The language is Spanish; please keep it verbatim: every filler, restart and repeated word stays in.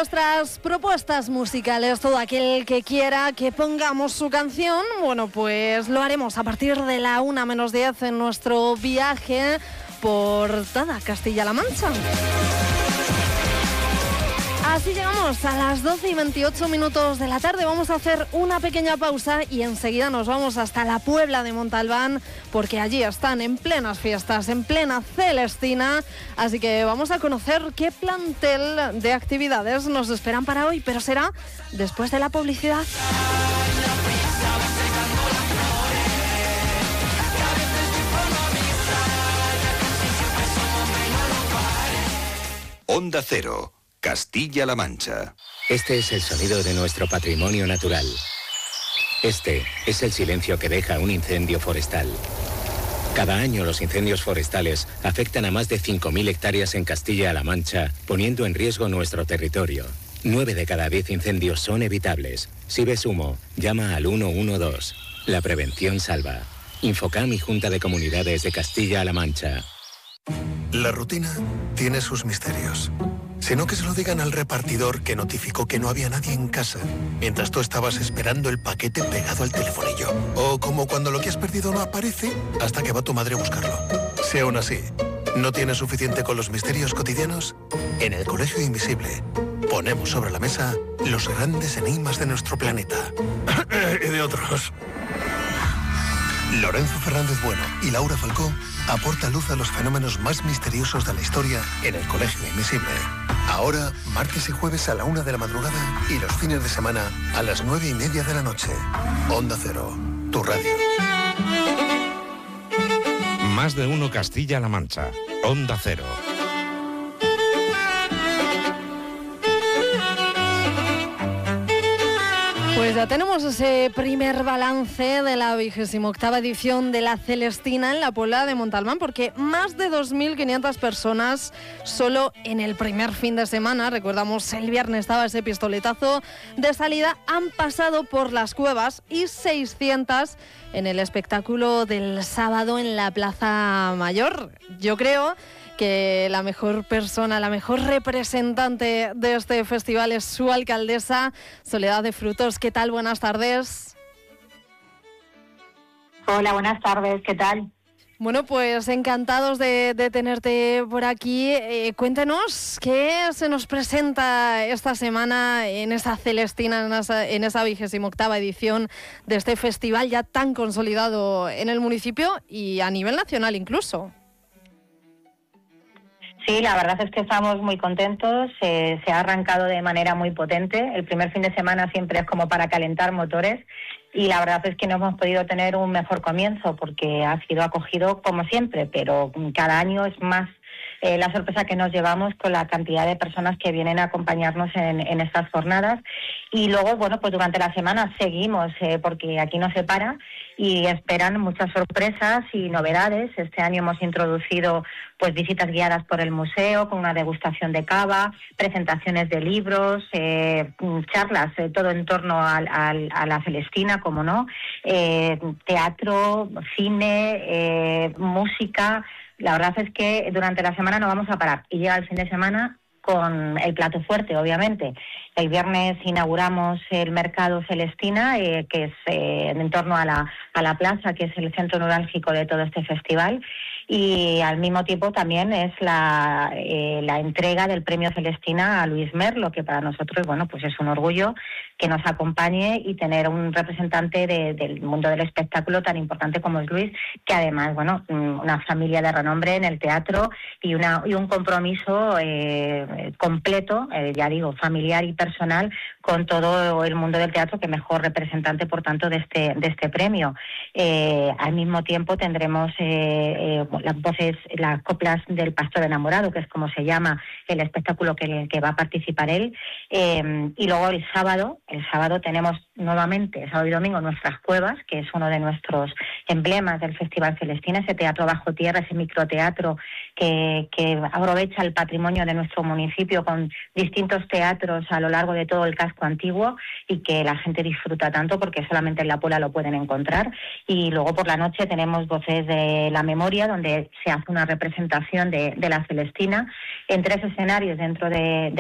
vuestras propuestas musicales, todo aquel que quiera que pongamos su canción, bueno, pues lo haremos a partir de la una menos diez en nuestro viaje por toda Castilla-La Mancha. Así llegamos a las doce y veintiocho minutos de la tarde. Vamos a hacer una pequeña pausa y enseguida nos vamos hasta la Puebla de Montalbán, porque allí están en plenas fiestas, en plena Celestina. Así que vamos a conocer qué plantel de actividades nos esperan para hoy, pero será después de la publicidad. Onda Cero, Castilla-La Mancha. Este es el sonido de nuestro patrimonio natural. Este es el silencio que deja un incendio forestal. Cada año los incendios forestales afectan a más de cinco mil hectáreas en Castilla-La Mancha, poniendo en riesgo nuestro territorio. Nueve de cada diez incendios son evitables. Si ves humo, llama al uno uno dos. La prevención salva. Infocam y Junta de Comunidades de Castilla-La Mancha. La rutina tiene sus misterios. Sino que se lo digan al repartidor que notificó que no había nadie en casa, mientras tú estabas esperando el paquete pegado al telefonillo. O como cuando lo que has perdido no aparece hasta que va tu madre a buscarlo. Si aún así no tienes suficiente con los misterios cotidianos, en el Colegio Invisible ponemos sobre la mesa los grandes enigmas de nuestro planeta. Y de otros. Lorenzo Fernández Bueno y Laura Falcó aportan luz a los fenómenos más misteriosos de la historia en el Colegio Invisible. Ahora, martes y jueves a la una de la madrugada y los fines de semana a las nueve y media de la noche. Onda Cero, tu radio. Más de uno Castilla-La Mancha. Onda Cero. Pues ya tenemos ese primer balance de la vigésima octava edición de la Celestina en la Puebla de Montalbán, porque más de dos mil quinientas personas solo en el primer fin de semana, recordamos el viernes estaba ese pistoletazo de salida, han pasado por las cuevas y seiscientas en el espectáculo del sábado en la Plaza Mayor. Yo creo que la mejor persona, la mejor representante de este festival es su alcaldesa, Soledad de Frutos. ¿Qué tal? Buenas tardes. Hola, buenas tardes. ¿Qué tal? Bueno, pues encantados de, de tenerte por aquí. Eh, cuéntenos qué se nos presenta esta semana en esa Celestina, en esa, en esa vigésima octava edición de este festival ya tan consolidado en el municipio y a nivel nacional incluso. Sí, la verdad es que estamos muy contentos, eh, se ha arrancado de manera muy potente, el primer fin de semana siempre es como para calentar motores y la verdad es que no hemos podido tener un mejor comienzo porque ha sido acogido como siempre, pero cada año es más eh, la sorpresa que nos llevamos con la cantidad de personas que vienen a acompañarnos en, en estas jornadas y luego, bueno, pues durante la semana seguimos eh, porque aquí no se para y esperan muchas sorpresas y novedades. Este año hemos introducido pues visitas guiadas por el museo con una degustación de cava, presentaciones de libros, eh, charlas, eh, todo en torno al, al, a la Celestina, como no, eh, teatro, cine, eh, música. La verdad es que durante la semana no vamos a parar y llega el fin de semana con el plato fuerte, obviamente. El viernes inauguramos el Mercado Celestina, eh, que es eh, en torno a la, a la plaza, que es el centro neurálgico de todo este festival. Y al mismo tiempo también es la, eh, la entrega del premio Celestina a Luis Merlo, que para nosotros, bueno, pues es un orgullo que nos acompañe y tener un representante de, del mundo del espectáculo tan importante como es Luis, que además, bueno, una familia de renombre en el teatro y, una, y un compromiso eh, completo, eh, ya digo, familiar y personal con todo el mundo del teatro, que mejor representante, por tanto, de este, de este premio. Eh, al mismo tiempo tendremos eh, eh, las voces, las coplas del Pastor Enamorado, que es como se llama el espectáculo que, que va a participar él. Eh, y luego el sábado, el sábado tenemos nuevamente, sábado y domingo, nuestras cuevas, que es uno de nuestros emblemas del Festival Celestina, ese teatro bajo tierra, ese microteatro que, que aprovecha el patrimonio de nuestro municipio con distintos teatros a lo largo de todo el casco antiguo y que la gente disfruta tanto porque solamente en la Puebla lo pueden encontrar. Y luego por la noche tenemos Voces de la Memoria, donde se hace una representación de, de la Celestina en tres escenarios dentro de, de